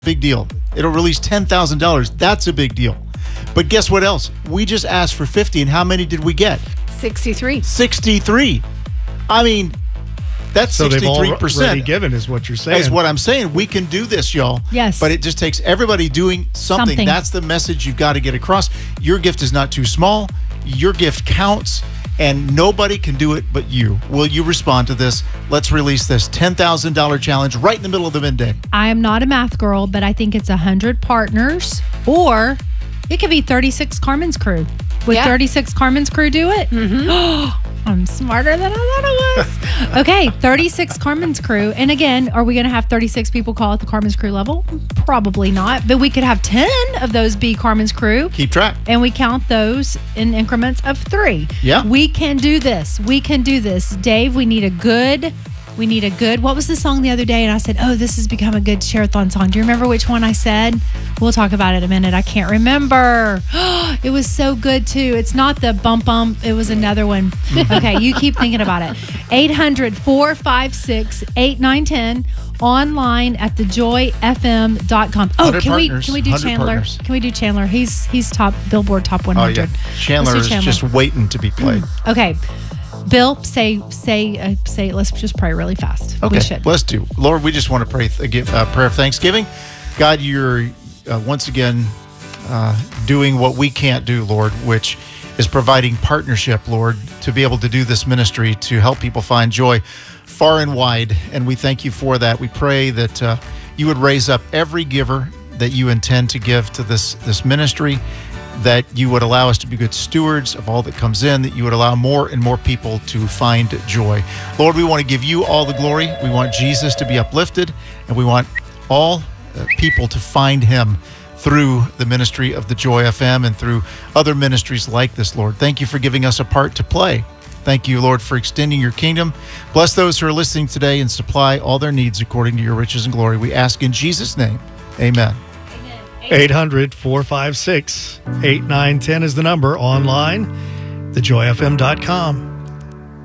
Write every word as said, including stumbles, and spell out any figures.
Big deal. It'll release ten thousand dollars. That's a big deal. But guess what else? We just asked for fifty, and how many did we get? sixty-three. sixty-three. I mean, that's so sixty-three percent. They've already given is what you're saying. That's what I'm saying. We can do this, y'all. Yes. But it just takes everybody doing something. Something. That's the message you've got to get across. Your gift is not too small. Your gift counts, and nobody can do it but you. Will you respond to this? Let's release this ten thousand dollars challenge right in the middle of the midday. I am not a math girl, but I think it's one hundred partners, or it could be thirty-six Carmen's Crew. Would Yeah. thirty-six Carmen's Crew do it? Mm-hmm. I'm smarter than I thought I was. Okay, thirty-six Carmen's Crew. And again, are we going to have thirty-six people call at the Carmen's Crew level? Probably not. But we could have ten of those be Carmen's Crew. Keep track. And we count those in increments of three. Yeah. We can do this. We can do this. Dave, we need a good... We need a good, what was the song the other day? And I said, oh, this has become a good Share-a-thon song. Do you remember which one I said? We'll talk about it in a minute. I can't remember. It was so good too. It's not the bump bump. It was another one. Okay, you keep thinking about it. eight hundred, four five six, eight nine one zero. Online at the joy f m dot com. Oh, can we partners, can we do one hundred Chandler? partners. Can we do Chandler? He's he's top Billboard top one Oh, hundred. yeah. Chandler Let's is do Chandler. just waiting to be played. Okay. Bill, say, say, uh, say, let's just pray really fast. Okay, We should. let's do. Lord, we just want to pray a give uh, prayer of thanksgiving. God, you're uh, once again uh, doing what we can't do, Lord, which is providing partnership, Lord, to be able to do this ministry to help people find joy far and wide. And we thank you for that. We pray that uh, you would raise up every giver that you intend to give to this this ministry, that you would allow us to be good stewards of all that comes in, that you would allow more and more people to find joy. Lord, we want to give you all the glory. We want Jesus to be uplifted, and we want all uh, people to find him through the ministry of the Joy F M and through other ministries like this, Lord. Thank you for giving us a part to play. Thank you, Lord, for extending your kingdom. Bless those who are listening today and supply all their needs according to your riches and glory. We ask in Jesus' name, amen. eight hundred, four five six, eight nine one zero is the number. Online, the joy f m dot com.